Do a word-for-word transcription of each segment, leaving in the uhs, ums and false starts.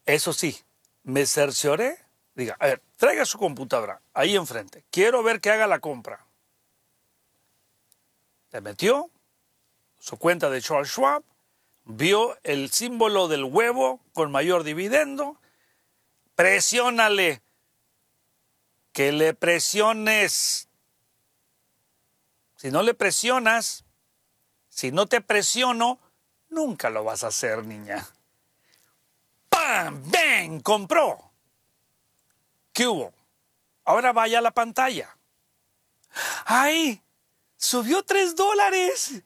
Eso sí, me cercioré. Diga, a ver, traiga su computadora ahí enfrente. Quiero ver que haga la compra. Se metió su cuenta de Charles Schwab, vio el símbolo del huevo con mayor dividendo. Presiónale. Que le presiones. Si no le presionas, si no te presiono, nunca lo vas a hacer, niña. ¡Pam! ¡Ven! ¡Compró! ¿Qué hubo? Ahora vaya a la pantalla. ¡Ay! ¡Subió tres dólares!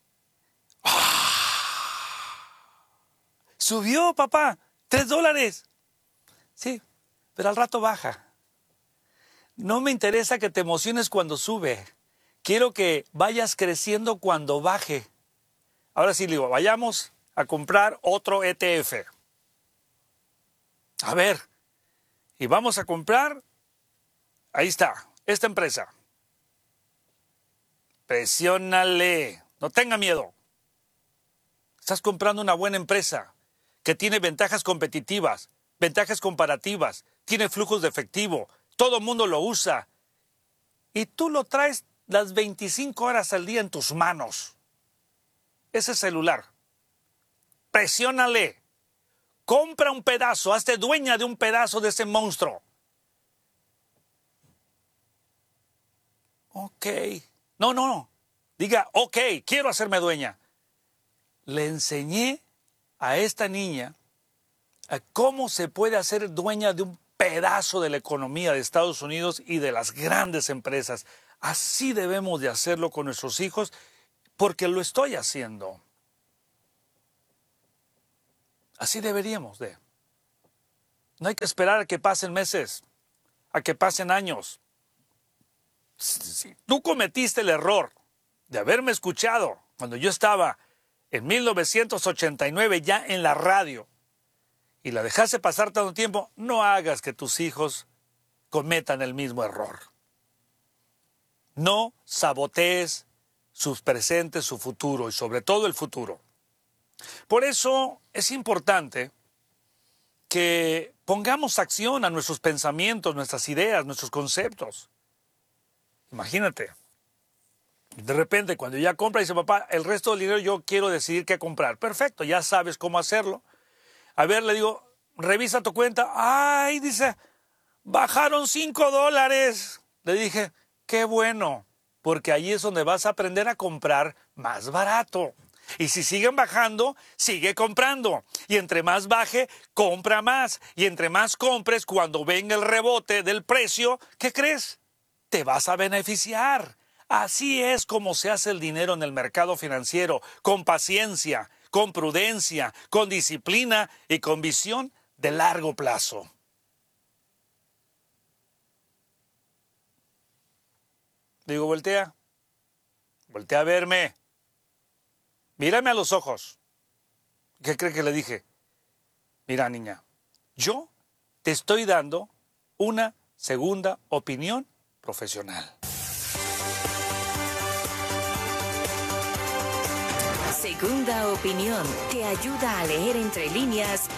¡Ah! ¡Subió, papá! ¡Tres dólares! Sí, pero al rato baja. No me interesa que te emociones cuando sube. Quiero que vayas creciendo cuando baje. Ahora sí, le digo, vayamos a comprar otro E T F. A ver, y vamos a comprar, ahí está, esta empresa. Presiónale, no tenga miedo. Estás comprando una buena empresa que tiene ventajas competitivas, ventajas comparativas, tiene flujos de efectivo, todo el mundo lo usa. Y tú lo traes las veinticinco horas al día en tus manos. Ese celular. Presiónale. Compra un pedazo, hazte dueña de un pedazo de ese monstruo. Ok. No, no, no. Diga, ok, quiero hacerme dueña. Le enseñé a esta niña a cómo se puede hacer dueña de un pedazo de la economía de Estados Unidos y de las grandes empresas. Así debemos de hacerlo con nuestros hijos, porque lo estoy haciendo. Así deberíamos de. No hay que esperar a que pasen meses, a que pasen años. Si tú cometiste el error de haberme escuchado cuando yo estaba en mil novecientos ochenta y nueve ya en la radio y la dejaste pasar tanto tiempo, no hagas que tus hijos cometan el mismo error. No sabotees sus presentes, su futuro y sobre todo el futuro. Por eso es importante que pongamos acción a nuestros pensamientos, nuestras ideas, nuestros conceptos. Imagínate, de repente cuando ya compra dice, papá, el resto del dinero yo quiero decidir qué comprar. Perfecto, ya sabes cómo hacerlo. A ver, le digo, revisa tu cuenta. Ay, dice, bajaron cinco dólares. Le dije, qué bueno, porque ahí es donde vas a aprender a comprar más barato. Y si siguen bajando, sigue comprando. Y entre más baje, compra más. Y entre más compres, cuando venga el rebote del precio, ¿qué crees? Te vas a beneficiar. Así es como se hace el dinero en el mercado financiero, con paciencia, con prudencia, con disciplina y con visión de largo plazo. Digo, voltea. Voltea a verme. Mírame a los ojos. ¿Qué cree que le dije? Mira, niña, yo te estoy dando una segunda opinión profesional. Segunda opinión te ayuda a leer entre líneas